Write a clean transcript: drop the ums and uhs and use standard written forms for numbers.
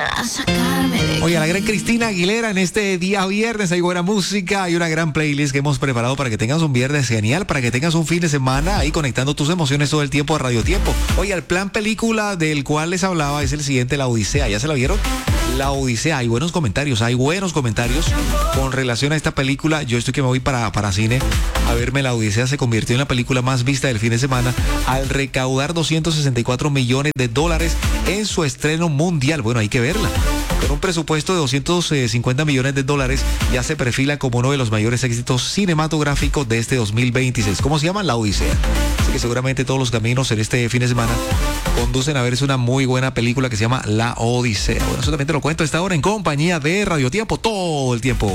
a sacarme de Oye, la gran Cristina Aguilera en este día viernes. Hay buena música, hay una gran playlist que hemos preparado para que tengas un viernes genial, para que tengas un fin de semana ahí conectando tus emociones todo el tiempo a Radio Tiempo. Oye, el plan película del cual les hablaba es el siguiente, La Odisea. ¿Ya se la vieron? La Odisea. Hay buenos comentarios con relación a esta película. Yo estoy que me voy para cine a verme La Odisea. Se convirtió en la película más vista del fin de semana al recaudar $264 millones en su estreno mundial. Bueno, hay que verla. Con un presupuesto de $250 millones, ya se perfila como uno de los mayores éxitos cinematográficos de este 2026. ¿Cómo se llama? La Odisea. Así que seguramente todos los caminos en este fin de semana conducen a verse una muy buena película que se llama La Odisea. Bueno, eso también te lo cuento a esta hora en compañía de Radio Tiempo todo el tiempo.